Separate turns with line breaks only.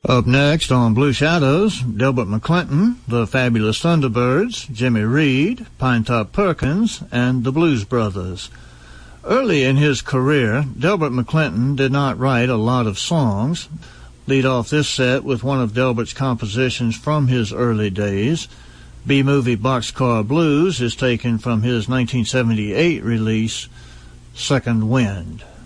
Up next on Blue Shadows, Delbert McClinton, the Fabulous Thunderbirds, Jimmy Reed, Pinetop Perkins, and the Blues Brothers. Early in his career, Delbert McClinton did not write a lot of songs. Lead off this set with one of Delbert's compositions from his early days. B-movie Boxcar Blues is taken from his 1978 release, Second Wind.